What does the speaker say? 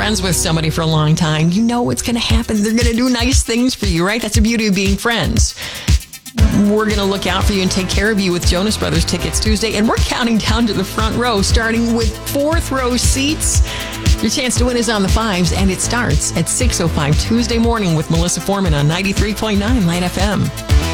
friends with somebody for a long time, you know what's going to happen. They're going to do nice things for you, right? That's the beauty of being friends. We're going to look out for you and take care of you with Jonas Brothers Tickets Tuesday. And we're counting down to the front row, starting with fourth row seats. Your chance to win is on the fives, and it starts at 6:05 Tuesday morning with Melissa Foreman on 93.9 Light FM.